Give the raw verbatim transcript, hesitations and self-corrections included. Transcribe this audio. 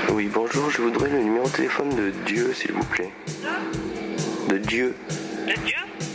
Oui, bonjour, je voudrais le numéro de téléphone de Dieu, s'il vous plaît. De Dieu. De Dieu?